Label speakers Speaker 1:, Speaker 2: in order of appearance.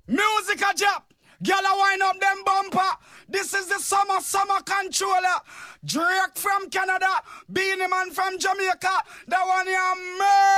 Speaker 1: Music a drop. Girl a wind up them bumper. This is the summer controller. Drake from Canada. Beanie Man from Jamaica. That one you